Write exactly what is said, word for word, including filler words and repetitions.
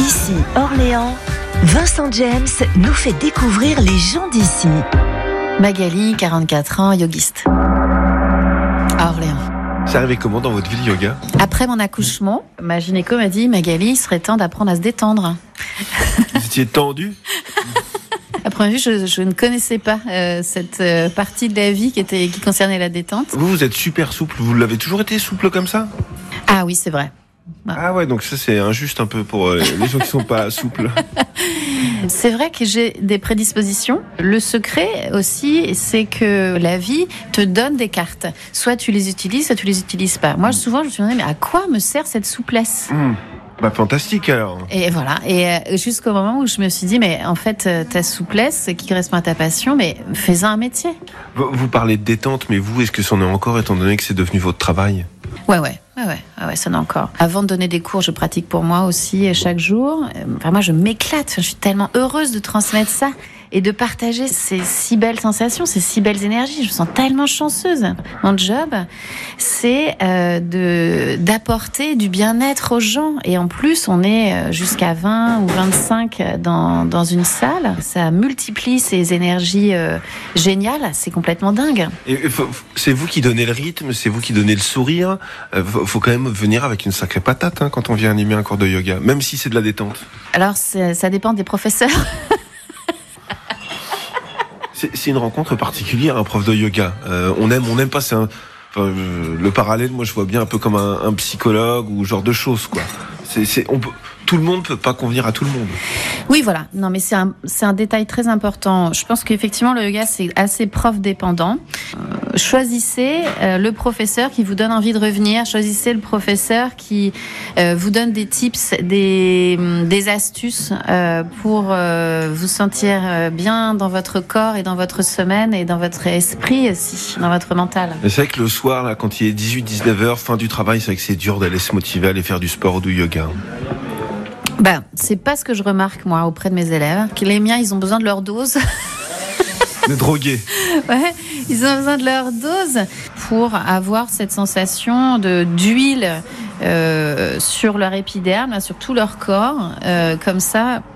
Ici Orléans, Vincent James nous fait découvrir les gens d'ici. Magali, quarante-quatre ans, yogiste. À Orléans. C'est arrivé comment dans votre vie, le yoga ? Après mon accouchement, ma gynéco m'a dit « Magali, il serait temps d'apprendre à se détendre. » Vous étiez tendu ? À première vue, je, je ne connaissais pas euh, cette euh, partie de la vie qui, était, qui concernait la détente. Vous, vous êtes super souple. Vous l'avez toujours été souple comme ça ? Ah oui, c'est vrai. Ah, ah ouais, donc ça c'est injuste un peu pour euh, les gens qui sont pas souples. C'est vrai que j'ai des prédispositions. Le secret aussi, c'est que la vie te donne des cartes. Soit tu les utilises, soit tu les utilises pas. Moi, souvent, je me suis demandé, mais à quoi me sert cette souplesse ? mmh. Bah fantastique alors. Et voilà. Et euh, jusqu'au moment où je me suis dit, mais en fait, euh, ta souplesse qui correspond à ta passion, mais fais-en un métier. Vous, vous parlez de détente, mais vous, est-ce que c'en est encore, étant donné que c'est devenu votre travail ? Ouais, ouais. Ouais, ouais, ouais, ouais, ça en a encore. Avant de donner des cours, je pratique pour moi aussi chaque jour. Enfin, moi, je m'éclate. Je suis tellement heureuse de transmettre ça et de partager ces si belles sensations, ces si belles énergies. Je me sens tellement chanceuse. Mon job, c'est euh, de d'apporter du bien-être aux gens. Et en plus, on est jusqu'à vingt ou vingt-cinq dans, dans une salle. Ça multiplie ces énergies euh, géniales. C'est complètement dingue. Et faut, c'est vous qui donnez le rythme, c'est vous qui donnez le sourire. Euh, faut, faut quand même venir avec une sacrée patate hein, quand on vient animer un cours de yoga, même si c'est de la détente. Alors, ça dépend des professeurs. C'est, c'est une rencontre particulière, un prof de yoga. Euh, on aime, on n'aime pas. C'est un, enfin, euh, le parallèle, moi, je vois bien un peu comme un, un psychologue ou genre de choses, quoi. C'est, c'est, on peut, tout le monde peut pas convenir à tout le monde. Oui, voilà. Non, mais c'est un, c'est un détail très important. Je pense qu'effectivement, le yoga, c'est assez prof dépendant. Euh, choisissez euh, le professeur qui vous donne envie de revenir. Choisissez le professeur qui euh, vous donne des tips, des, des astuces euh, pour euh, vous sentir bien dans votre corps et dans votre semaine et dans votre esprit aussi, dans votre mental. Mais c'est vrai que le soir, là, quand il est dix-huit dix-neuf heures, fin du travail, c'est vrai que c'est dur d'aller se motiver à aller faire du sport ou du yoga. Ben, c'est pas ce que je remarque, moi, auprès de mes élèves. Que les miens, ils ont besoin de leur dose. De droguer. Ouais, ils ont besoin de leur dose pour avoir cette sensation de, d'huile euh, sur leur épiderme, sur tout leur corps. Euh, comme ça,